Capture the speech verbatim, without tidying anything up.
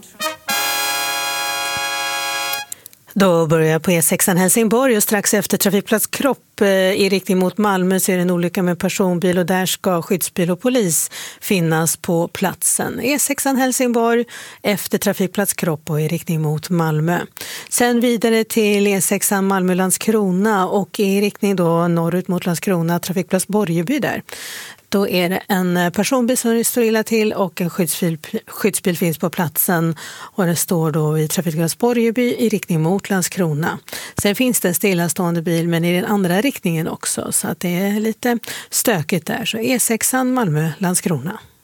Då börjar jag på E sexan Helsingborg och strax efter trafikplats Kropp i riktning mot Malmö så är det en olycka med personbil och där ska skyddsbil och polis finnas på platsen. E sexan Helsingborg efter trafikplats Kropp och i riktning mot Malmö. Sen vidare till E sexan Malmö-Landskrona och i riktning då norrut mot Landskrona, trafikplats Borgeby där. Då är det en personbil som står illa till och en skyddsbil, skyddsbil finns på platsen och det står då vid trafikplats Borgeby i riktning mot Landskrona. Sen finns det en stillastående bil men i den andra riktningen också så att det är lite stökigt där. Så E sexan Malmö-Landskrona.